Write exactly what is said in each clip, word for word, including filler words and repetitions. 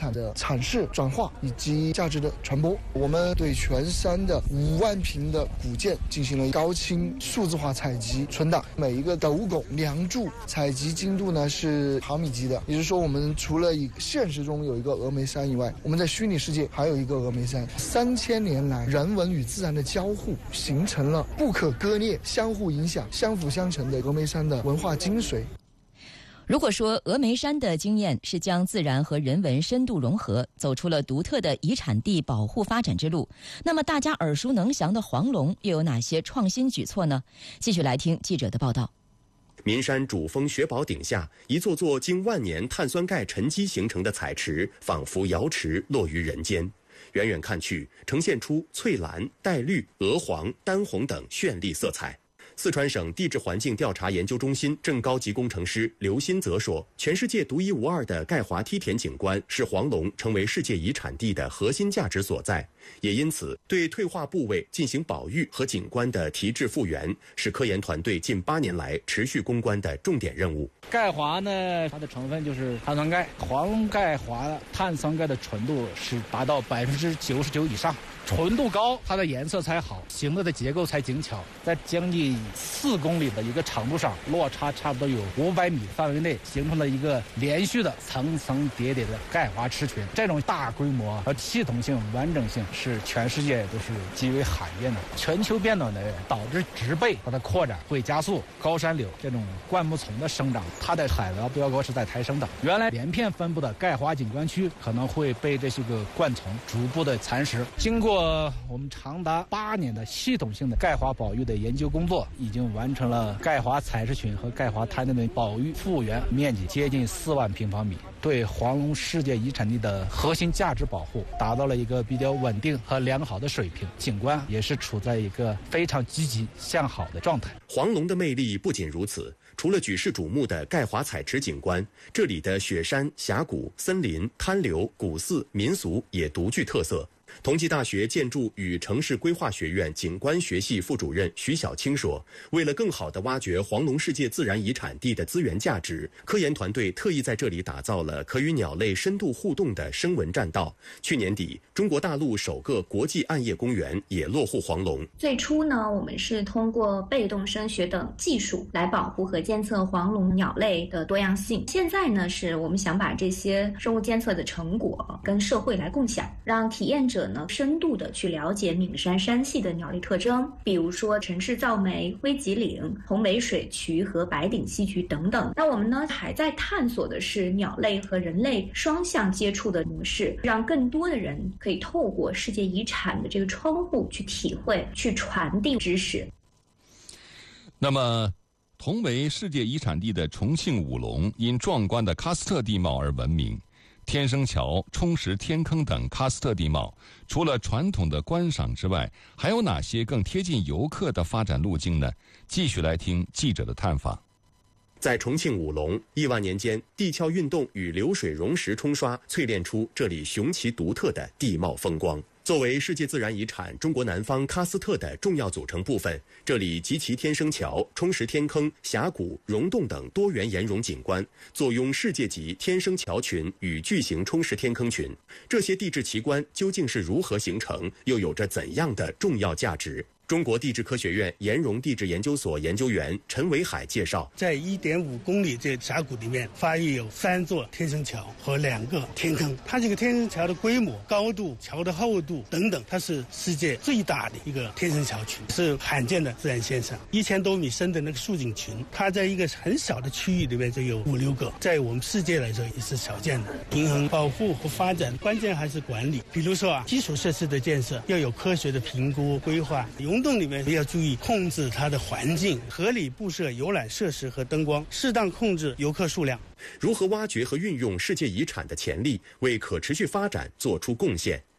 产的阐释、转化以及价值的传播。我们对全山的五万坪的古建进行了高清数字化采集存档，每一个斗拱、梁柱采集精度呢是毫米级的，也就是说，我们除了以现实中有一个峨眉山以外，我们在虚拟世界还有一个峨眉山。三千年来，人文与自然的交互，形成了不可割裂、相互影响、相辅相成的峨眉山的文化精髓。 如果说峨眉山的经验是将自然和人文深度融合，走出了独特的遗产地保护发展之路，那么大家耳熟能详的黄龙又有哪些创新举措呢？继续来听记者的报道。 岷山主峰雪宝顶下，一座座经万年碳酸钙沉积形成的彩池，仿佛瑶池落于人间。远远看去，呈现出翠蓝、带绿、鹅黄、丹红等绚丽色彩。四川省地质环境调查研究中心正高级工程师刘新泽说，全世界独一无二的钙华梯田景观是黄龙成为世界遗产地的核心价值所在，也因此对退化部位进行保育和景观的提质复原，是科研团队近八年来持续攻关的重点任务。 钙华呢，它的成分就是碳酸钙，黄龙钙华碳酸钙的纯度是达到百分之九十九以上。纯度高，它的颜色才好，形态的结构才精巧，在将近四公里的一个长度上，落差差不多有五百米范围内，形成了一个连续的层层叠叠的钙华池群。这种大规模和系统性、完整性是全世界都是极为罕见的。全球变暖的导致植被它的扩展会加速，高山柳这种灌木丛的生长，它的海拔标高是在抬升的。原来连片分布的钙华景观区可能会被这些个灌丛逐步的蚕食，经过我们长达八年的系统性的钙华保育的研究工作，已经完成了钙华采石群和钙华滩的保育复原面积接近四万平方米，对黄龙世界遗产地的核心价值保护达到了一个比较稳定和良好的水平，景观也是处在一个非常积极向好的状态。 黄龙的魅力不仅如此，除了举世瞩目的钙华采池景观，这里的雪山、峡谷、森林、滩流、古寺、民俗也独具特色。同济大学建筑与城市规划学院景观学系副主任徐小青说，为了更好地挖掘黄龙世界自然遗产地的资源价值，科研团队特意在这里打造了可与鸟类深度互动的声纹栈道。去年底，中国大陆首个国际暗夜公园也落户黄龙。 最初呢，我们是通过被动声学等技术来保护和监测黄龙鸟类的多样性。现在呢，是我们想把这些生物监测的成果跟社会来共享，让体验者呢深度的去了解岷山山系的鸟类特征，比如说陈氏噪眉、灰脊岭、红尾水渠和白顶溪渠等等。那我们呢还在探索的是鸟类和人类双向接触的模式，让更多的人可以透过世界遗产的这个窗户去体会、去传递知识。 那么同为世界遗产地的重庆武隆因壮观的喀斯特地貌而闻名，天生桥、冲石天坑等喀斯特地貌，除了传统的观赏之外，还有哪些更贴近游客的发展路径呢？继续来听记者的探访。 在重庆武隆，亿万年间，地壳运动与流水溶石冲刷淬炼出这里雄奇独特的地貌风光。作为世界自然遗产中国南方喀斯特的重要组成部分，这里集其天生桥、冲石天坑、峡谷、溶洞等多元岩溶景观，坐拥世界级天生桥群与巨型冲石天坑群。这些地质奇观究竟是如何形成，又有着怎样的重要价值？中国地质科学院岩溶地质研究所研究员陈维海介绍， 在 一点五公里这峡谷里面发现有三座天生桥和两个天坑，它这个天生桥的规模、高度、桥的厚度等等，它是世界最大的一个天生桥群，是罕见的自然现象。一千多米深的那个竖井群，它在一个很小的区域里面就有五六个，在我们世界来说也是少见的。平衡保护和发展，关键还是管理。比如说啊，基础设施的建设要有科学的评估规划，溶洞里面要注意控制它的环境，合理布设游览设施和灯光，适当控制游客数量。 如何挖掘和运用世界遗产的潜力，为可持续发展做出贡献？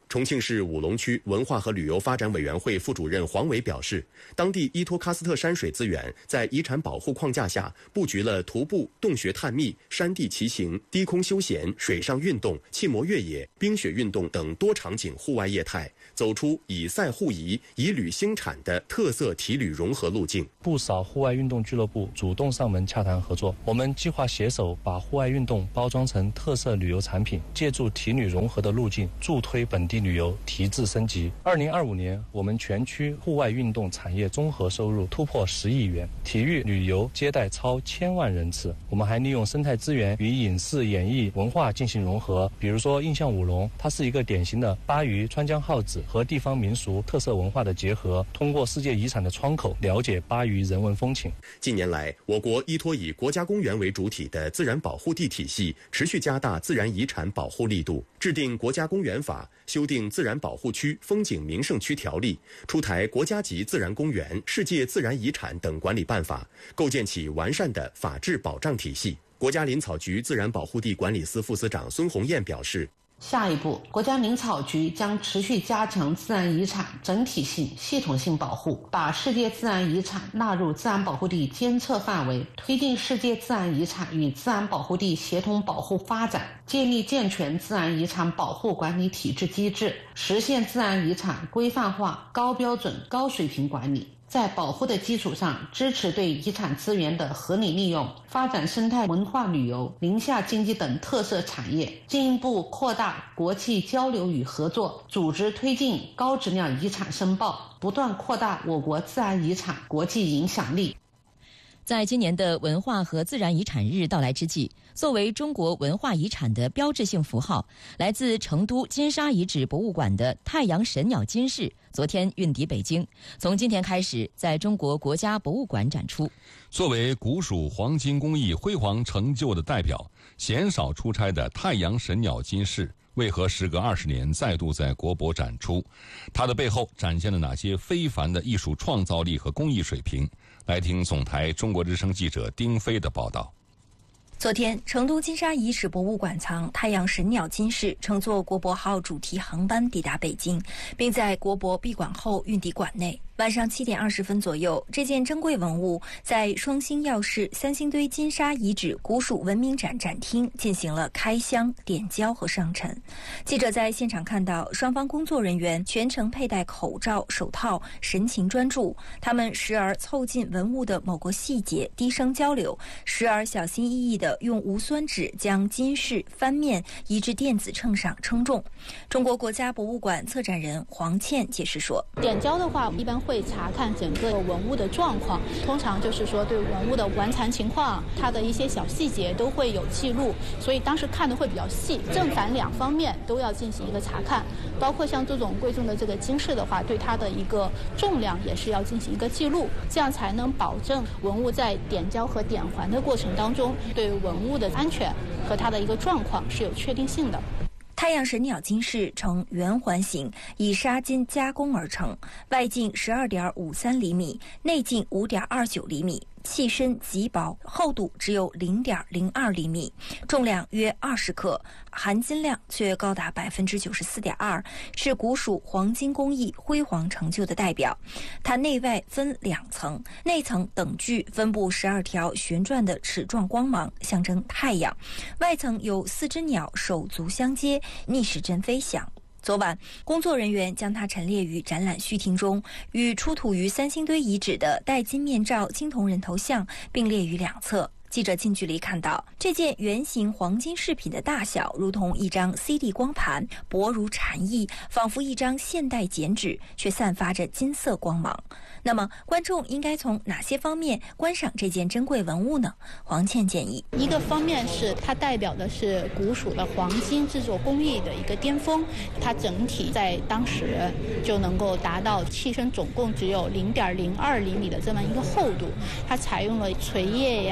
重庆市武隆区文化和旅游发展委员会副主任黄伟表示，当地依托喀斯特山水资源，在遗产保护框架下，布局了徒步、洞穴探秘、山地骑行、低空休闲、水上运动、气膜越野、冰雪运动等多场景户外业态，走出以赛互宜、以旅兴产的特色体旅融合路径。 不少户外运动俱乐部主动上门洽谈合作，我们计划携手把户外运动包装成特色旅游产品，借助体旅融合的路径，助推本地旅游提质升级。二零二五年，我们全区户外运动产业综合收入突破十亿元，体育旅游接待超千万人次。我们还利用生态资源与影视、演艺、文化进行融合，比如说印象舞龙，它是一个典型的巴渝川江号子和地方民俗特色文化的结合，通过世界遗产的窗口了解巴渝人文风情。 近年来，我国依托以国家公园为主体的自然保护地体系，持续加大自然遗产保护力度，制定国家公园法，修订自然保护区、风景名胜区条例，出台国家级自然公园、世界自然遗产等管理办法，构建起完善的法治保障体系。国家林草局自然保护地管理司副司长孙红艳表示， 下一步，国家林草局将持续加强自然遗产整体性、系统性保护，把世界自然遗产纳入自然保护地监测范围，推进世界自然遗产与自然保护地协同保护发展，建立健全自然遗产保护管理体制机制，实现自然遗产规范化、高标准、高水平管理。在保护的基础上，支持对遗产资源的合理利用，发展生态文化旅游、林下经济等特色产业，进一步扩大国际交流与合作，组织推进高质量遗产申报，不断扩大我国自然遗产国际影响力。 在今年的文化和自然遗产日到来之际，作为中国文化遗产的标志性符号，来自成都金沙遗址博物馆的太阳神鸟金饰昨天运抵北京，从今天开始在中国国家博物馆展出。 作为古蜀黄金工艺辉煌成就的代表，鲜少出差的太阳神鸟金饰为何时隔二十年再度在国博展出？它的背后展现了哪些非凡的艺术创造力和工艺水平？来听总台中国之声记者丁飞的报道。 昨天，成都金沙遗址博物馆藏太阳神鸟金饰乘坐国博号主题航班抵达北京，并在国博闭馆后运抵馆内。晚上七点二十分左右，这件珍贵文物在双星药市三星堆金沙遗址古蜀文明展展厅进行了开箱、点胶和上陈。记者在现场看到，双方工作人员全程佩戴口罩、手套，神情专注。他们时而凑近文物的某个细节低声交流，时而小心翼翼地用无酸纸将金饰翻面移至电子秤上称重。中国国家博物馆策展人黄倩解释说， 点胶的话一般会查看整个文物的状况，通常就是说对文物的完残情况，它的一些小细节都会有记录，所以当时看的会比较细，正反两方面都要进行一个查看，包括像这种贵重的这个金饰的话，对它的一个重量也是要进行一个记录，这样才能保证文物在点胶和点环的过程当中，对文物的安全和它的一个状况是有确定性的。 太阳神鸟金饰呈圆环形，以纱金加工而成，外径十二点五三厘米，内径五点二九厘米，器身极薄，厚度只有零点零二厘米，重量约二十克，含金量却高达百分之九十四点二，是古蜀黄金工艺辉煌成就的代表。它内外分两层，内层等距分布十二条旋转的齿状光芒，象征太阳；外层有四只鸟手足相接，逆时针飞翔。昨晚，工作人员将它陈列于展览序厅中，与出土于三星堆遗址的戴金面罩青铜人头像并列于两侧。记者近距离看到，这件圆形黄金饰品的大小如同一张 C D 光盘，薄如蝉翼，仿佛一张现代剪纸，却散发着金色光芒。那么，观众应该从哪些方面观赏这件珍贵文物呢？黄倩建议， 一个方面是它代表的是古蜀的黄金制作工艺的一个巅峰，它整体在当时就能够达到器身总共只有零点零二厘米的这么一个厚度，它采用了锤叶呀、剪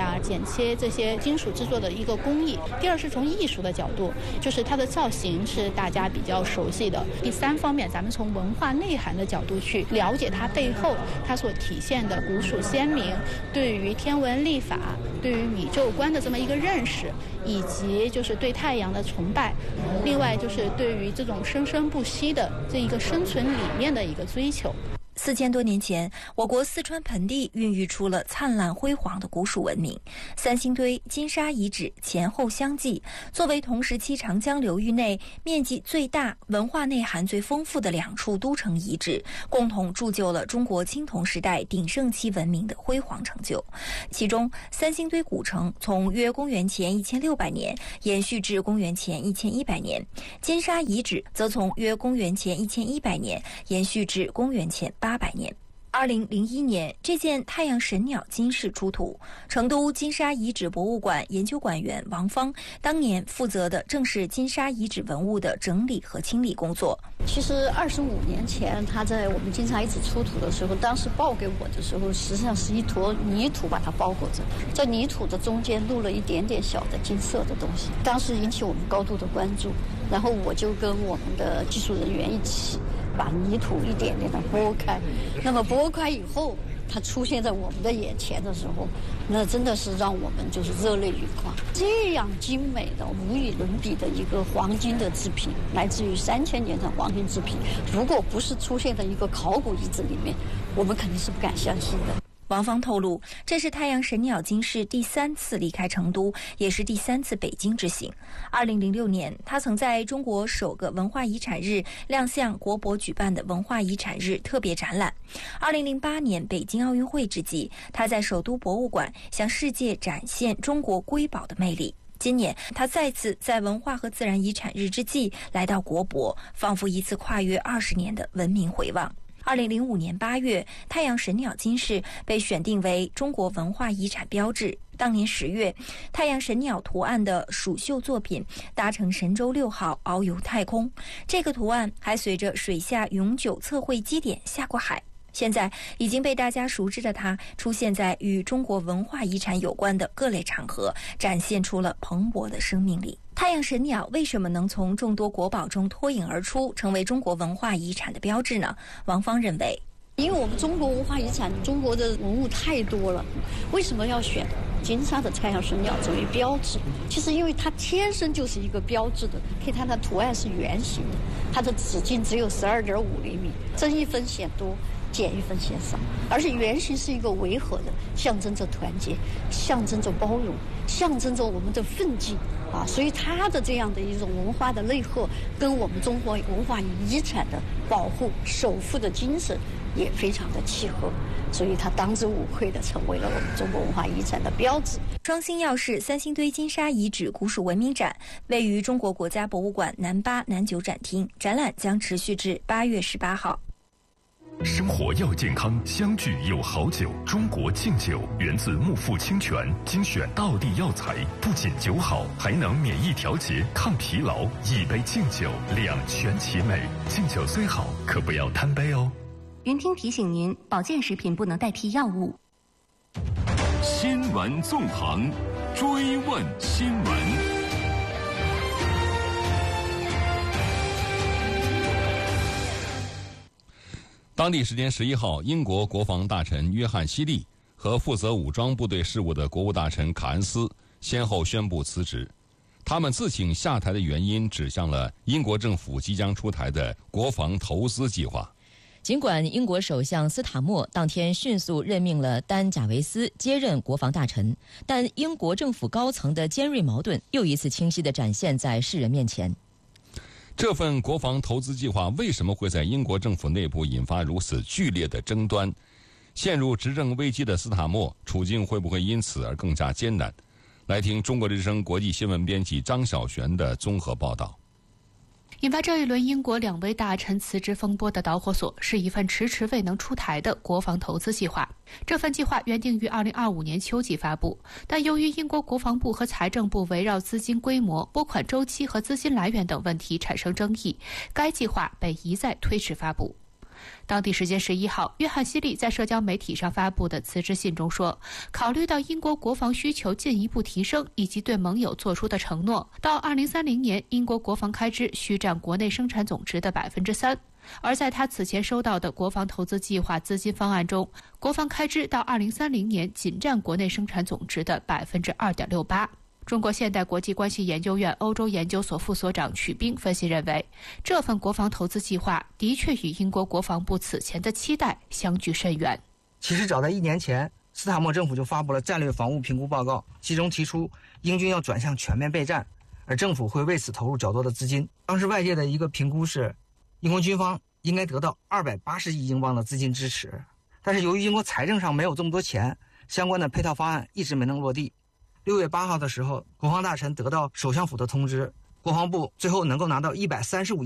切这些金属制作的一个工艺。第二是从艺术的角度，就是它的造型是大家比较熟悉的。第三方面，咱们从文化内涵的角度去了解它背后它所体现的古蜀先民对于天文历法、对于宇宙观的这么一个认识，以及就是对太阳的崇拜，另外就是对于这种生生不息的这一个生存理念的一个追求。 四千多年前，我国四川盆地孕育出了灿烂辉煌的古蜀文明。三星堆金沙遗址前后相继，作为同时期长江流域内面积最大、文化内涵最丰富的两处都城遗址，共同铸就了中国青铜时代鼎盛期文明的辉煌成就。其中，三星堆古城从约公元前一千六百年延续至公元前一千一百年，金沙遗址则从约公元前一千一百年延续至公元前八百年。二零零一年，这件太阳神鸟金饰出土，成都金沙遗址博物馆研究馆员王芳当年负责的正是金沙遗址文物的整理和清理工作。 其实二十五年前，他在我们金沙遗址出土的时候，当时报给我的时候，实际上是一坨泥土把它包裹着，在泥土的中间露了一点点小的金色的东西，当时引起我们高度的关注。然后我就跟我们的技术人员一起把泥土一点点的拨开，那么拨开以后，它出现在我们的眼前的时候，那真的是让我们就是热泪盈眶。这样精美的、无与伦比的一个黄金的制品，来自于三千年的黄金制品，如果不是出现在一个考古遗址里面，我们肯定是不敢相信的。 王芳透露，这是太阳神鸟金饰第三次离开成都，也是第三次北京之行。二零零六年，他曾在中国首个文化遗产日亮相国博举办的文化遗产日特别展览。二零零八年北京奥运会之际，他在首都博物馆向世界展现中国瑰宝的魅力。今年，他再次在文化和自然遗产日之际来到国博，仿佛一次跨越二十年的文明回望。二零零五年八月，太阳神鸟金饰被选定为中国文化遗产标志。当年十月，太阳神鸟图案的蜀绣作品搭乘神舟六号遨游太空，这个图案还随着水下永久测绘基点下过海。现在已经被大家熟知的它，出现在与中国文化遗产有关的各类场合，展现出了蓬勃的生命力。太阳神鸟为什么能从众多国宝中脱颖而出，成为中国文化遗产的标志呢？王芳认为， 因为我们中国文化遗产，中国的文物太多了，为什么要选金沙的太阳神鸟作为标志？其实因为它天生就是一个标志的，可以看它图案是圆形的，它的直径只有十二点五厘米，增一分显多，减一分显少，而且圆形是一个维和的，象征着团结，象征着包容，象征着我们的奋进啊！所以它的这样的一种文化的内核，跟我们中国文化遗产的保护、守护的精神也非常的契合，所以它当之无愧的成为了我们中国文化遗产的标志。 双星耀世三星堆金沙遗址古蜀文明展位于中国国家博物馆南八、南九展厅，展览将持续至八月十八号。 生活要健康，相聚有好酒。中国敬酒源自木富清泉，精选道地药材，不仅酒好，还能免疫调节、抗疲劳。一杯敬酒，两全其美。敬酒虽好，可不要贪杯哦。 云听提醒您，保健食品不能代替药物。 新闻纵横，追问新闻。 当地时间十一号，英国国防大臣约翰·希利和负责武装部队事务的国务大臣卡恩斯先后宣布辞职。他们自请下台的原因指向了英国政府即将出台的国防投资计划。 尽管英国首相斯塔默当天迅速任命了丹·贾维斯接任国防大臣，但英国政府高层的尖锐矛盾又一次清晰地展现在世人面前。 这份国防投资计划为什么会在英国政府内部引发如此剧烈的争端？陷入执政危机的斯塔默处境会不会因此而更加艰难？来听中国之声国际新闻编辑张晓璇的综合报道。 引发这一轮英国两位大臣辞职风波的导火索是一份迟迟未能出台的国防投资计划。这份计划原定于二零二五年秋季发布，但由于英国国防部和财政部围绕资金规模、拨款周期和资金来源等问题产生争议，该计划被一再推迟发布。 当地时间十一号，约翰希利在社交媒体上发布的辞职信中说，考虑到英国国防需求进一步提升，以及对盟友做出的承诺，到二零三零年，英国国防开支需占国内生产总值的百分之三。而在他此前收到的国防投资计划资金方案中，国防开支到二零三零年仅占国内生产总值的百分之二点六八。中国现代国际关系研究院欧洲研究所副所长曲斌分析认为，这份国防投资计划的确与英国国防部此前的期待相距甚远。 其实早在一年前，斯塔默政府就发布了战略防务评估报告，其中提出英军要转向全面备战，而政府会为此投入较多的资金。当时外界的一个评估是，英国军方应该得到二百八十亿英镑的资金支持，但是由于英国财政上没有这么多钱，相关的配套方案一直没能落地。六月八号的时候，国防大臣得到首相府的通知，国防部最后能够拿到一百三十五亿